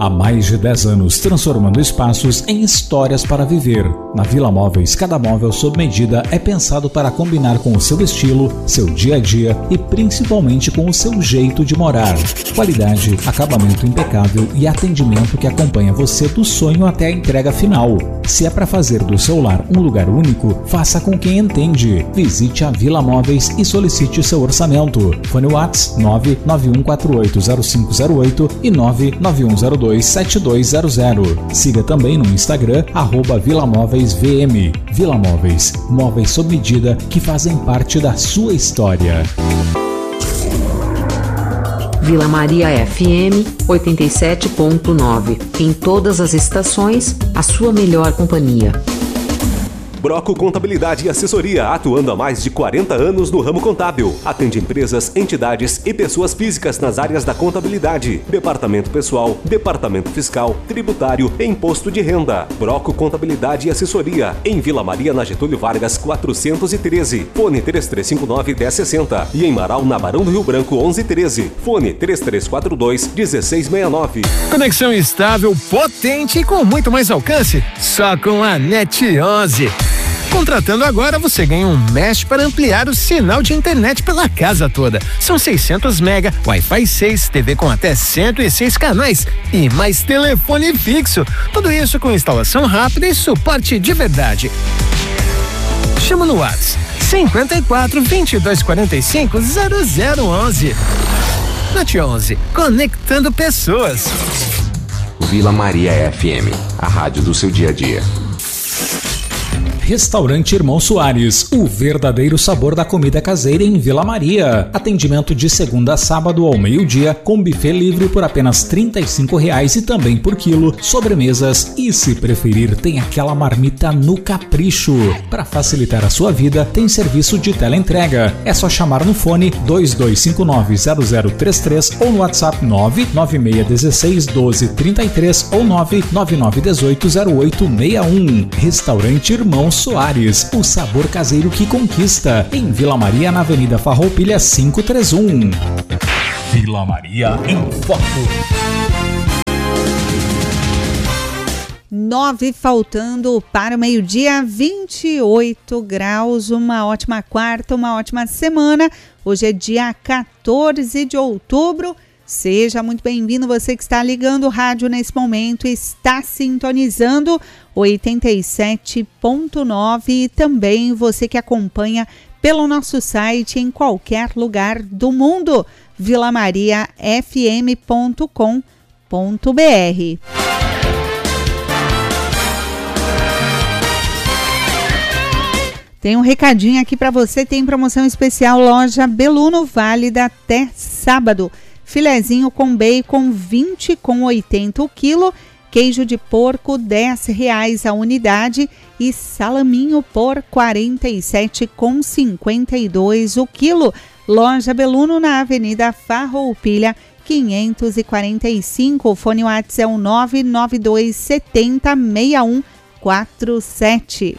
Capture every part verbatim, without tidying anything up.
Há mais de dez anos, transformando espaços em histórias para viver. Na Vila Móveis, cada móvel sob medida é pensado para combinar com o seu estilo, seu dia a dia e principalmente com o seu jeito de morar. Qualidade, acabamento impecável e atendimento que acompanha você do sonho até a entrega final. Se é para fazer do seu lar um lugar único, faça com quem entende. Visite a Vila Móveis e solicite seu orçamento. Fone WhatsApp nove nove um quatro oito zero cinco zero oito e nove nove um zero dois sete dois zero zero. Siga também no Instagram, arroba Vila Móveis V M. Vila Móveis, móveis sob medida que fazem parte da sua história. Vila Maria F M oitenta e sete ponto nove. Em todas as estações, a sua melhor companhia. Broco Contabilidade e Assessoria, atuando há mais de quarenta anos no ramo contábil. Atende empresas, entidades e pessoas físicas nas áreas da contabilidade, departamento pessoal, departamento fiscal, tributário e imposto de renda. Broco Contabilidade e Assessoria, em Vila Maria, na Getúlio Vargas, quatrocentos e treze. Fone três três cinco nove, um zero seis zero. E em Marau, na Barão do Rio Branco, onze treze. Fone três três quatro dois, um seis seis nove. Conexão estável, potente e com muito mais alcance, só com a NET onze. Contratando agora, você ganha um mesh para ampliar o sinal de internet pela casa toda. São seiscentos mega, Wi-Fi seis, T V com até cento e seis canais e mais telefone fixo. Tudo isso com instalação rápida e suporte de verdade. Chama no WhatsApp cinquenta e quatro, vinte e dois, quarenta e cinco, zero zero onze. NET onze, conectando pessoas. Vila Maria F M, a rádio do seu dia a dia. Restaurante Irmão Soares, o verdadeiro sabor da comida caseira em Vila Maria. Atendimento de segunda a sábado ao meio-dia, com buffet livre por apenas trinta e cinco reais e também por quilo, sobremesas e, se preferir, tem aquela marmita no capricho. Para facilitar a sua vida, tem serviço de teleentrega. É só chamar no fone dois dois cinco nove, zero zero três três ou no WhatsApp nove nove seis um seis, um dois três três ou nove nove nove um oito, zero oito seis um. Restaurante Irmão Soares, o sabor caseiro que conquista. Em Vila Maria, na Avenida Farroupilha quinhentos e trinta e um. Vila Maria em Foco. Nove faltando para o meio-dia, vinte e oito graus. Uma ótima quarta, uma ótima semana. Hoje é dia quatorze de outubro. Seja muito bem-vindo, você que está ligando o rádio nesse momento, está sintonizando oitenta e sete ponto nove e também você que acompanha pelo nosso site em qualquer lugar do mundo, vila maria f m ponto com ponto b r. Tem um recadinho aqui para você, tem promoção especial Loja Beluno, válida até sábado. Filezinho com bacon vinte com oitenta o quilo, queijo de porco dez reais a unidade e salaminho por quarenta e sete com cinquenta e dois o quilo. Loja Beluno na Avenida Farroupilha quinhentos e quarenta e cinco, o fone WhatsApp é o nove nove dois sete zero seis um quatro sete.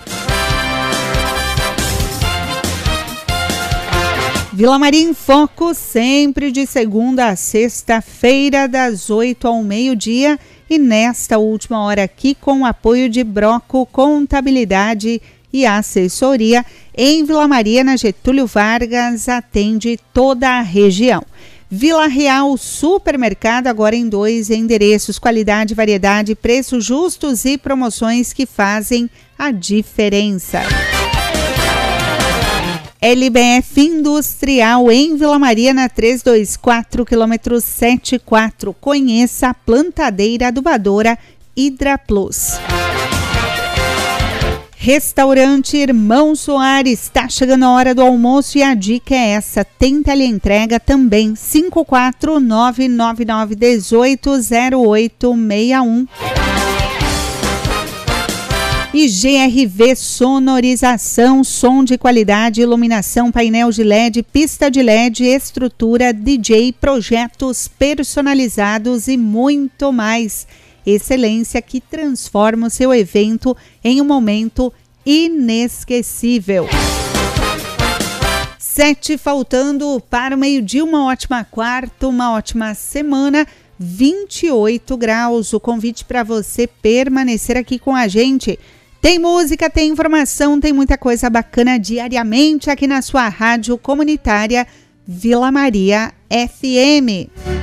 Vila Maria em Foco, sempre de segunda a sexta-feira, das oito ao meio-dia. E nesta última hora aqui, com o apoio de Broco Contabilidade e Assessoria, em Vila Maria, na Getúlio Vargas, atende toda a região. Vila Real Supermercado, agora em dois endereços, qualidade, variedade, preços justos e promoções que fazem a diferença. L B F Industrial em Vila Maria, na trezentos e vinte e quatro, quilômetro setenta e quatro. Conheça a plantadeira adubadora Hidra Plus. Restaurante Irmão Soares, está chegando a hora do almoço e a dica é essa, tem teleentrega também, cinco quatro nove nove nove um oito zero oito seis um. E G R V Sonorização, som de qualidade, iluminação, painel de L E D, pista de L E D, estrutura, D J, projetos personalizados e muito mais. Excelência que transforma o seu evento em um momento inesquecível. Sete faltando para o meio-dia, uma ótima quarta, uma ótima semana. vinte e oito graus. O convite para você permanecer aqui com a gente. Tem música, tem informação, tem muita coisa bacana diariamente aqui na sua rádio comunitária Vila Maria F M.